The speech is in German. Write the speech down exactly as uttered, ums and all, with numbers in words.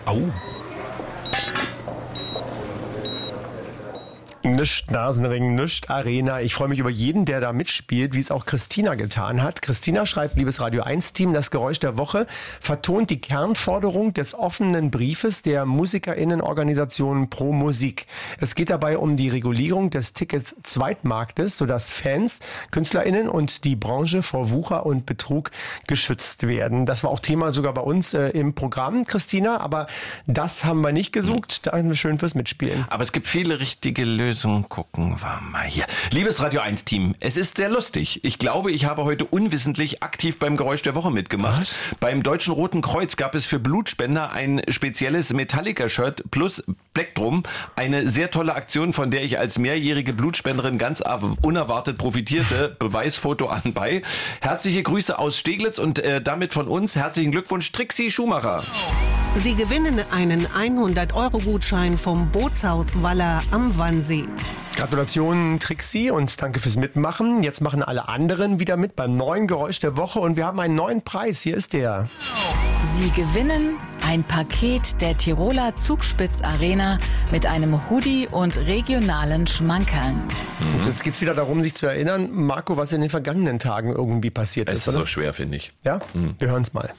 Au. Nischt Nasenring, nischt Arena. Ich freue mich über jeden, der da mitspielt, wie es auch Christina getan hat. Christina schreibt, liebes Radio eins Team, das Geräusch der Woche vertont die Kernforderung des offenen Briefes der MusikerInnenorganisation Pro Musik. Es geht dabei um die Regulierung des Ticket-Zweitmarktes, sodass Fans, KünstlerInnen und die Branche vor Wucher und Betrug geschützt werden. Das war auch Thema sogar bei uns äh, im Programm, Christina, aber das haben wir nicht gesucht. Danke schön fürs Mitspielen. Aber es gibt viele richtige Lösungen. Gucken wir mal hier. Liebes Radio eins Team, es ist sehr lustig. Ich glaube, ich habe heute unwissentlich aktiv beim Geräusch der Woche mitgemacht. Was? Beim Deutschen Roten Kreuz gab es für Blutspender ein spezielles Metallica-Shirt plus Plektrum. Eine sehr tolle Aktion, von der ich als mehrjährige Blutspenderin ganz unerwartet profitierte. Beweisfoto anbei. Herzliche Grüße aus Steglitz und äh, damit von uns herzlichen Glückwunsch, Trixie Schumacher. Sie gewinnen einen hundert Euro Gutschein vom Bootshaus Waller am Wannsee. Gratulation, Trixie, und danke fürs Mitmachen. Jetzt machen alle anderen wieder mit beim neuen Geräusch der Woche und wir haben einen neuen Preis. Hier ist der. Sie gewinnen ein Paket der Tiroler Zugspitz Arena mit einem Hoodie und regionalen Schmankerln. Mhm. Jetzt geht es wieder darum, sich zu erinnern, Marco, was in den vergangenen Tagen irgendwie passiert ist. Es ist so schwer, finde ich. Ja? Mhm. Wir hören es mal.